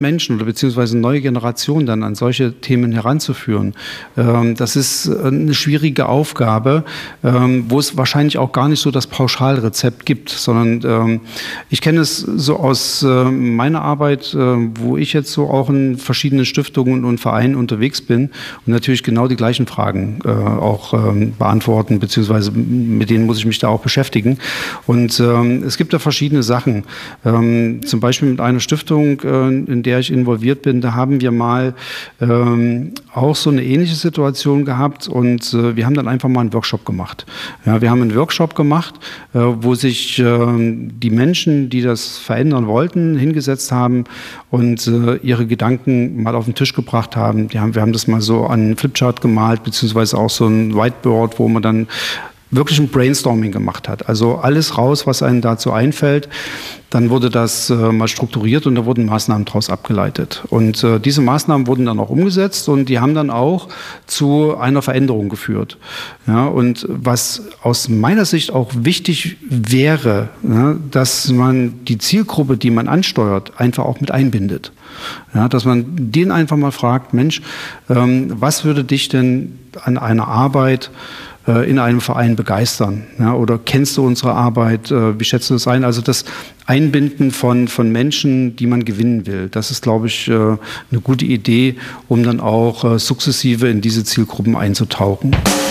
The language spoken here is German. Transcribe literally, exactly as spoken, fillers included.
Menschen oder beziehungsweise neue Generationen dann an solche Themen heranzuführen. Ähm, das ist eine schwierige Aufgabe, ähm, wo es wahrscheinlich auch gar nicht so das Pauschalrezept gibt, sondern ähm, ich kenne es so aus äh, meiner Arbeit, äh, wo ich jetzt so auch in verschiedenen Stiftungen und Vereinen unterwegs bin und natürlich genau die gleichen Fragen äh, auch ähm, beantworten, beziehungsweise mit denen muss ich mich da auch beschäftigen. Und ähm, es gibt da verschiedene Sachen. Ähm, zum Beispiel mit einer Stiftung, äh, in der ich involviert bin, da haben wir mal ähm, auch so eine ähnliche Situation gehabt und äh, wir haben dann einfach mal einen Workshop gemacht. Ja, wir haben einen Workshop gemacht, äh, wo sich äh, die Menschen, die das verändern wollten, hingesetzt haben und äh, ihre Gedanken mal auf den Tisch gebracht haben. Die haben. Wir haben das mal so an einen Flipchart gemalt, beziehungsweise auch so ein Whiteboard, wo man dann wirklich ein Brainstorming gemacht hat. Also alles raus, was einem dazu einfällt. Dann wurde das äh, mal strukturiert und da wurden Maßnahmen daraus abgeleitet. Und äh, diese Maßnahmen wurden dann auch umgesetzt und die haben dann auch zu einer Veränderung geführt. Ja, und was aus meiner Sicht auch wichtig wäre, ja, dass man die Zielgruppe, die man ansteuert, einfach auch mit einbindet. Ja, dass man den einfach mal fragt, Mensch, ähm, was würde dich denn an einer Arbeit in einem Verein begeistern? Ja, oder kennst du unsere Arbeit? Wie schätzt du das ein? Also das Einbinden von, von Menschen, die man gewinnen will, das ist, glaube ich, eine gute Idee, um dann auch sukzessive in diese Zielgruppen einzutauchen.